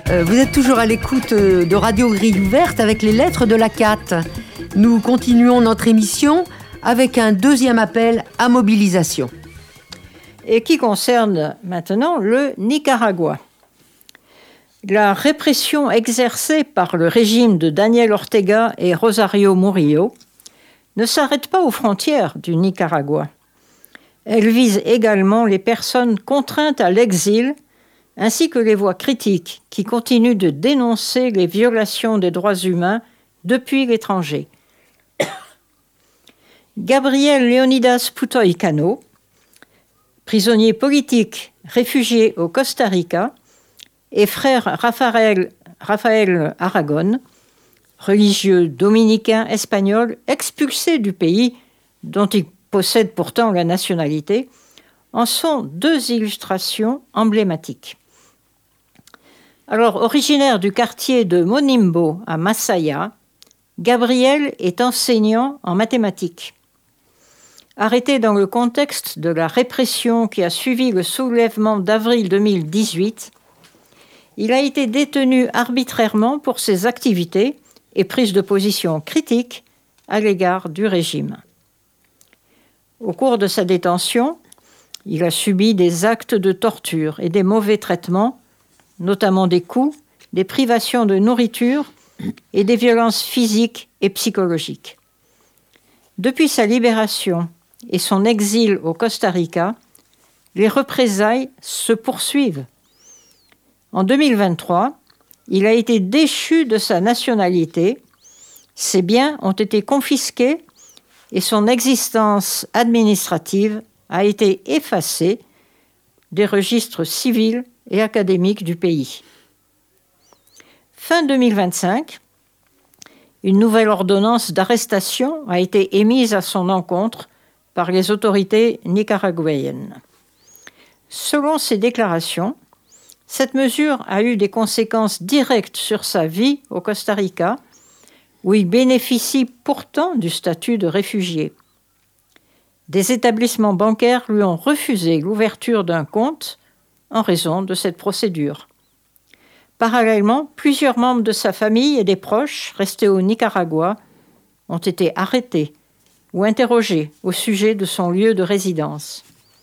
Vous êtes toujours à l'écoute de Radio Grille Ouverte avec les lettres de la CAT. Nous continuons notre émission avec un deuxième appel à mobilisation. Et qui concerne maintenant le Nicaragua. La répression exercée par le régime de Daniel Ortega et Rosario Murillo ne s'arrête pas aux frontières du Nicaragua. Elle vise également les personnes contraintes à l'exil, ainsi que les voix critiques qui continuent de dénoncer les violations des droits humains depuis l'étranger. Gabriel Leonidas Putoy Cano, prisonnier politique réfugié au Costa Rica, et frère Rafael Aragon, religieux dominicain espagnol expulsé du pays dont il possède pourtant la nationalité, en sont deux illustrations emblématiques. Alors, originaire du quartier de Monimbo à Masaya, Gabriel est enseignant en mathématiques. Arrêté dans le contexte de la répression qui a suivi le soulèvement d'avril 2018, il a été détenu arbitrairement pour ses activités et prises de position critiques à l'égard du régime. Au cours de sa détention, il a subi des actes de torture et des mauvais traitements, notamment des coups, des privations de nourriture et des violences physiques et psychologiques. Depuis sa libération et son exil au Costa Rica, les représailles se poursuivent. En 2023, il a été déchu de sa nationalité, ses biens ont été confisqués et son existence administrative a été effacée des registres civils et académiques du pays. Fin 2025, une nouvelle ordonnance d'arrestation a été émise à son encontre par les autorités nicaraguayennes. Selon ses déclarations, cette mesure a eu des conséquences directes sur sa vie au Costa Rica, où il bénéficie pourtant du statut de réfugié. Des établissements bancaires lui ont refusé l'ouverture d'un compte en raison de cette procédure. Parallèlement, plusieurs membres de sa famille et des proches restés au Nicaragua ont été arrêtés ou interrogés au sujet de son lieu de résidence.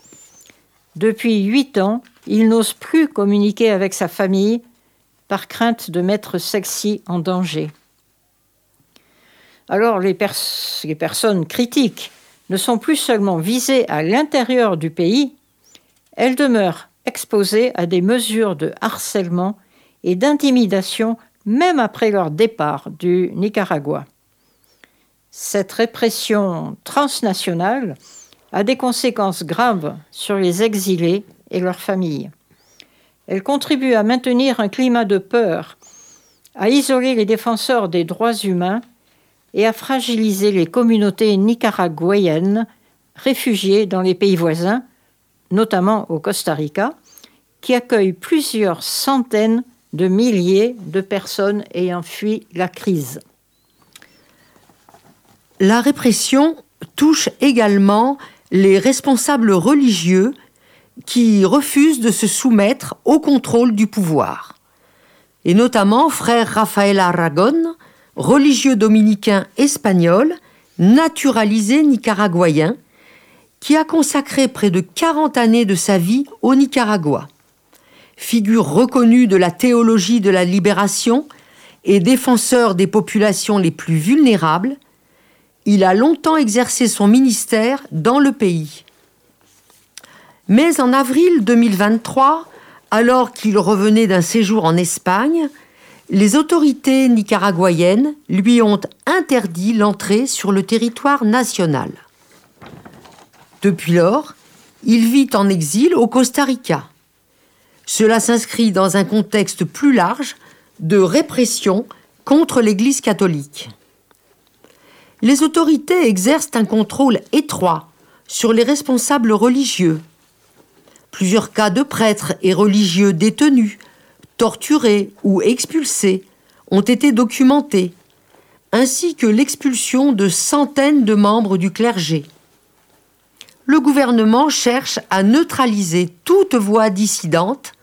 Depuis 8 ans, il n'ose plus communiquer avec sa famille par crainte de mettre celle-ci en danger. Alors, les personnes critiques ne sont plus seulement visées à l'intérieur du pays, elles demeurent exposées à des mesures de harcèlement et d'intimidation même après leur départ du Nicaragua. Cette répression transnationale a des conséquences graves sur les exilés et leurs familles. Elle contribue à maintenir un climat de peur, à isoler les défenseurs des droits humains et à fragiliser les communautés nicaraguayennes réfugiées dans les pays voisins, notamment au Costa Rica, qui accueille plusieurs centaines de milliers de personnes ayant fui la crise. La répression touche également les responsables religieux qui refusent de se soumettre au contrôle du pouvoir. Et notamment frère Rafael Aragon, religieux dominicain espagnol, naturalisé nicaraguayen, qui a consacré près de 40 années de sa vie au Nicaragua. Figure reconnue de la théologie de la libération et défenseur des populations les plus vulnérables, il a longtemps exercé son ministère dans le pays. Mais en avril 2023, alors qu'il revenait d'un séjour en Espagne, les autorités nicaraguayennes lui ont interdit l'entrée sur le territoire national. Depuis lors, il vit en exil au Costa Rica. Cela s'inscrit dans un contexte plus large de répression contre l'Église catholique. Les autorités exercent un contrôle étroit sur les responsables religieux. Plusieurs cas de prêtres et religieux détenus, torturés ou expulsés ont été documentés, ainsi que l'expulsion de centaines de membres du clergé. Le gouvernement cherche à neutraliser toute voix dissidente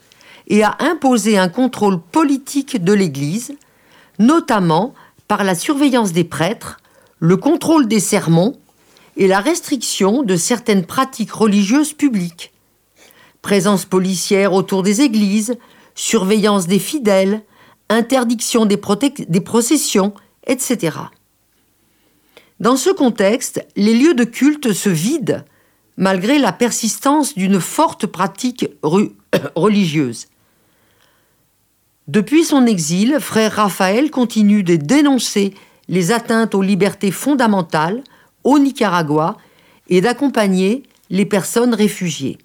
et a imposé un contrôle politique de l'Église, notamment par la surveillance des prêtres, le contrôle des sermons et la restriction de certaines pratiques religieuses publiques. Présence policière autour des églises, surveillance des fidèles, interdiction des processions, etc. Dans ce contexte, les lieux de culte se vident malgré la persistance d'une forte pratique religieuse. Depuis son exil, frère Raphaël continue de dénoncer les atteintes aux libertés fondamentales au Nicaragua et d'accompagner les personnes réfugiées.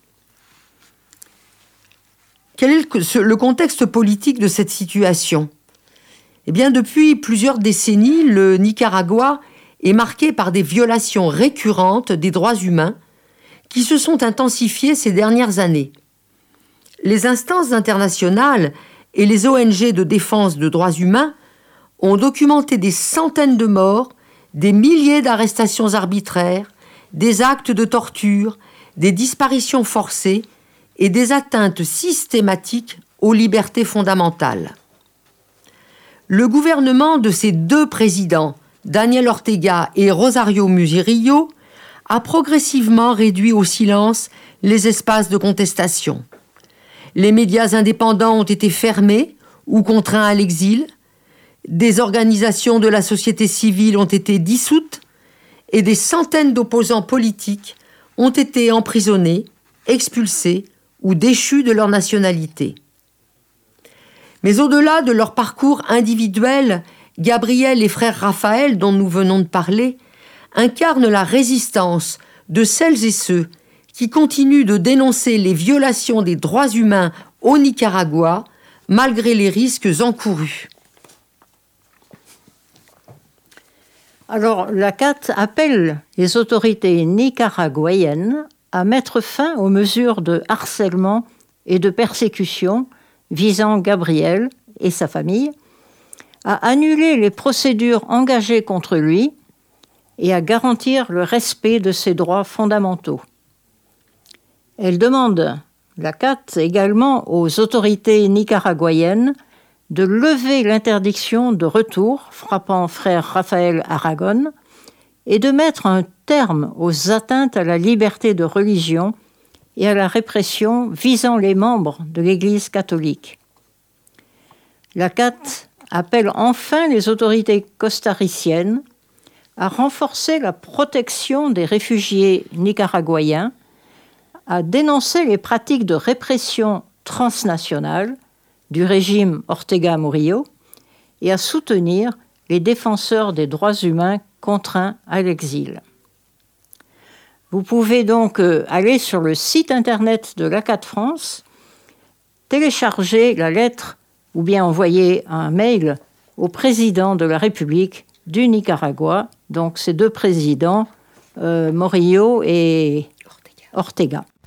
Quel est le contexte politique de cette situation ? Eh bien, depuis plusieurs décennies, le Nicaragua est marqué par des violations récurrentes des droits humains qui se sont intensifiées ces dernières années. Les instances internationales et les ONG de défense de droits humains ont documenté des centaines de morts, des milliers d'arrestations arbitraires, des actes de torture, des disparitions forcées et des atteintes systématiques aux libertés fondamentales. Le gouvernement de ces deux présidents, Daniel Ortega et Rosario Murillo, a progressivement réduit au silence les espaces de contestation. Les médias indépendants ont été fermés ou contraints à l'exil, des organisations de la société civile ont été dissoutes et des centaines d'opposants politiques ont été emprisonnés, expulsés ou déchus de leur nationalité. Mais au-delà de leur parcours individuel, Gabriel et frère Raphaël, dont nous venons de parler, incarnent la résistance de celles et ceux qui continuent de dénoncer les violations des droits humains au Nicaragua, malgré les risques encourus. Alors, la CAT appelle les autorités nicaraguayennes à mettre fin aux mesures de harcèlement et de persécution visant Gabriel et sa famille, à annuler les procédures engagées contre lui et à garantir le respect de ses droits fondamentaux. Elle demande, la CAT, également aux autorités nicaraguayennes de lever l'interdiction de retour frappant frère Raphaël Aragon et de mettre un terme aux atteintes à la liberté de religion et à la répression visant les membres de l'Église catholique. La CAT appelle enfin les autorités costariciennes à renforcer la protection des réfugiés nicaraguayens, à dénoncer les pratiques de répression transnationale du régime Ortega Murillo et à soutenir les défenseurs des droits humains contraints à l'exil. Vous pouvez donc aller sur le site internet de l'ACAT France, télécharger la lettre ou bien envoyer un mail au président de la République du Nicaragua, donc ces deux présidents, Murillo et Ortega.